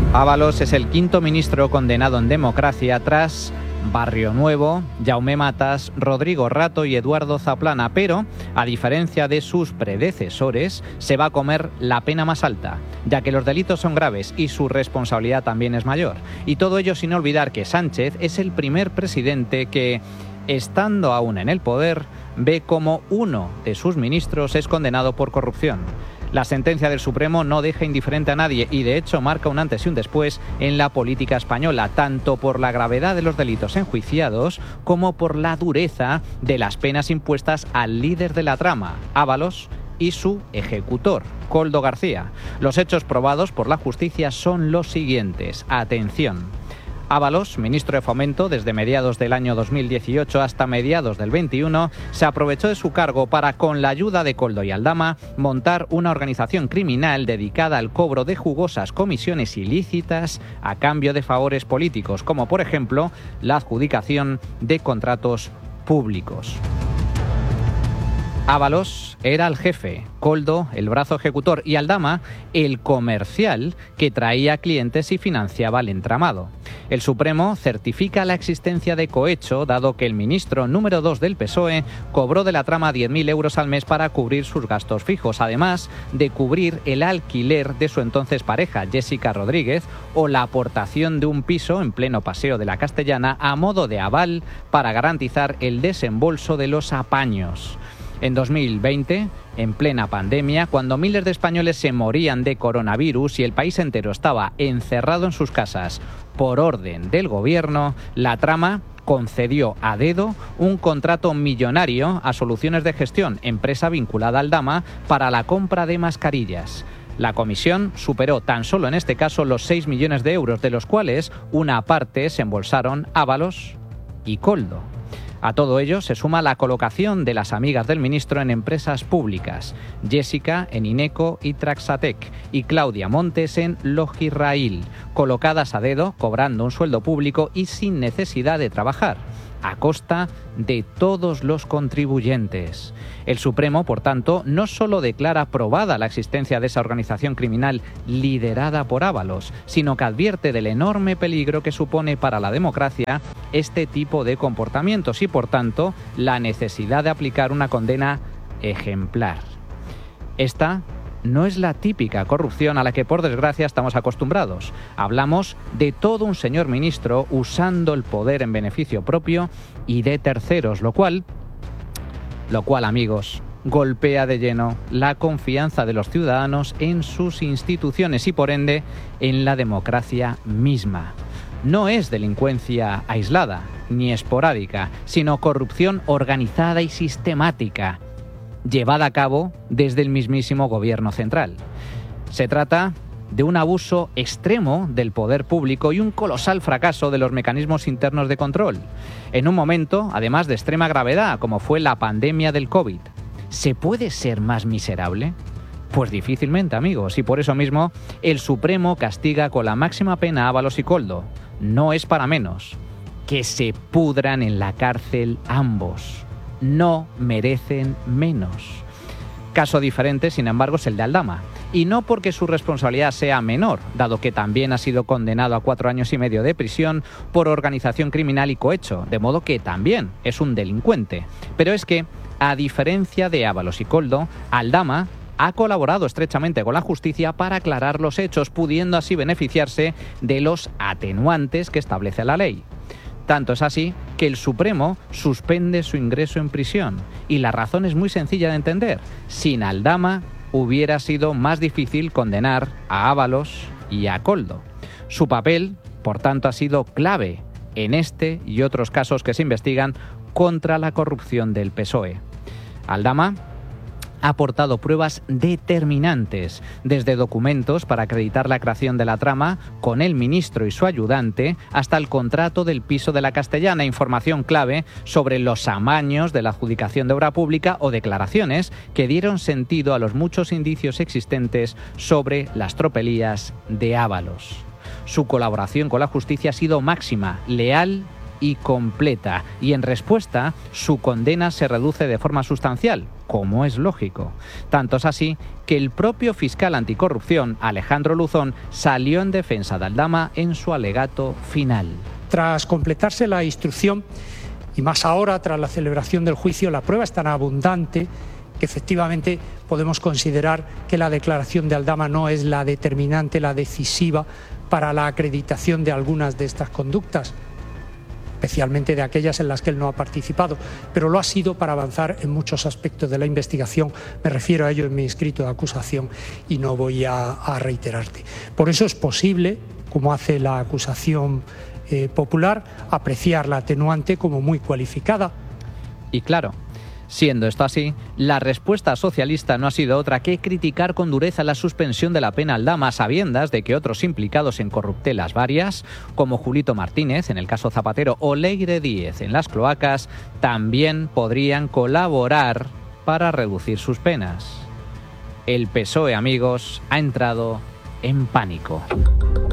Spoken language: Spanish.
Ábalos es el quinto ministro condenado en democracia tras Barrio Nuevo, Jaume Matas, Rodrigo Rato y Eduardo Zaplana, pero, a diferencia de sus predecesores, se va a comer la pena más alta, ya que los delitos son graves y su responsabilidad también es mayor. Y todo ello sin olvidar que Sánchez es el primer presidente que, estando aún en el poder, ve como uno de sus ministros es condenado por corrupción. La sentencia del Supremo no deja indiferente a nadie y, de hecho, marca un antes y un después en la política española, tanto por la gravedad de los delitos enjuiciados como por la dureza de las penas impuestas al líder de la trama, Ábalos, y su ejecutor, Koldo García. Los hechos probados por la justicia son los siguientes. Atención. Ábalos, ministro de Fomento desde mediados del año 2018 hasta mediados del 21, se aprovechó de su cargo para, con la ayuda de Koldo y Aldama, montar una organización criminal dedicada al cobro de jugosas comisiones ilícitas a cambio de favores políticos, como por ejemplo la adjudicación de contratos públicos. Ábalos era el jefe, Koldo el brazo ejecutor y Aldama el comercial que traía clientes y financiaba el entramado. El Supremo certifica la existencia de cohecho, dado que el ministro número 2 del PSOE cobró de la trama 10.000 euros al mes para cubrir sus gastos fijos, además de cubrir el alquiler de su entonces pareja, Jessica Rodríguez, o la aportación de un piso en pleno Paseo de la Castellana a modo de aval para garantizar el desembolso de los apaños. En 2020, en plena pandemia, cuando miles de españoles se morían de coronavirus y el país entero estaba encerrado en sus casas por orden del gobierno, la trama concedió a dedo un contrato millonario a Soluciones de Gestión, empresa vinculada al Aldama, para la compra de mascarillas. La comisión superó tan solo en este caso los 6 millones de euros, de los cuales una parte se embolsaron Ábalos y Koldo. A todo ello se suma la colocación de las amigas del ministro en empresas públicas, Jessica en Ineco y Traxatec y Claudia Montes en Logirrail, colocadas a dedo, cobrando un sueldo público y sin necesidad de trabajar, a costa de todos los contribuyentes. El Supremo, por tanto, no solo declara probada la existencia de esa organización criminal liderada por Ábalos, sino que advierte del enorme peligro que supone para la democracia este tipo de comportamientos y, por tanto, la necesidad de aplicar una condena ejemplar. Esta no es la típica corrupción a la que, por desgracia, estamos acostumbrados. Hablamos de todo un señor ministro usando el poder en beneficio propio y de terceros, lo cual, amigos, golpea de lleno la confianza de los ciudadanos en sus instituciones y, por ende, en la democracia misma. No es delincuencia aislada ni esporádica, sino corrupción organizada y sistemática, llevada a cabo desde el mismísimo gobierno central. Se trata de un abuso extremo del poder público y un colosal fracaso de los mecanismos internos de control, en un momento, además, de extrema gravedad, como fue la pandemia del COVID. ¿Se puede ser más miserable? Pues difícilmente, amigos, y por eso mismo el Supremo castiga con la máxima pena a Ábalos y Koldo. No es para menos. Que se pudran en la cárcel ambos. No merecen menos. Caso diferente, sin embargo, es el de Aldama. Y no porque su responsabilidad sea menor, dado que también ha sido condenado a 4 años y medio de prisión por organización criminal y cohecho, de modo que también es un delincuente. Pero es que, a diferencia de Ábalos y Koldo, Aldama ha colaborado estrechamente con la justicia para aclarar los hechos, pudiendo así beneficiarse de los atenuantes que establece la ley. Tanto es así que el Supremo suspende su ingreso en prisión. Y la razón es muy sencilla de entender. Sin Aldama hubiera sido más difícil condenar a Ábalos y a Koldo. Su papel, por tanto, ha sido clave en este y otros casos que se investigan contra la corrupción del PSOE. Aldama ha aportado pruebas determinantes, desde documentos para acreditar la creación de la trama con el ministro y su ayudante, hasta el contrato del piso de la Castellana, información clave sobre los amaños de la adjudicación de obra pública o declaraciones que dieron sentido a los muchos indicios existentes sobre las tropelías de Ábalos. Su colaboración con la justicia ha sido máxima, leal y completa, y en respuesta su condena se reduce de forma sustancial. como es lógico. Tanto es así que el propio fiscal anticorrupción, Alejandro Luzón, salió en defensa de Aldama en su alegato final. Tras completarse la instrucción, y más ahora tras la celebración del juicio, la prueba es tan abundante que efectivamente podemos considerar que la declaración de Aldama no es la determinante, la decisiva para la acreditación de algunas de estas conductas, especialmente de aquellas en las que él no ha participado, pero lo ha sido para avanzar en muchos aspectos de la investigación. Me refiero a ello en mi escrito de acusación y no voy a reiterarte. Por eso es posible, como hace la acusación popular, apreciar la atenuante como muy cualificada. Y claro, siendo esto así, la respuesta socialista no ha sido otra que criticar con dureza la suspensión de la pena a Aldama, a sabiendas de que otros implicados en corruptelas varias, como Julito Martínez en el caso Zapatero o Leire Díez en las cloacas, también podrían colaborar para reducir sus penas. El PSOE, amigos, ha entrado en pánico.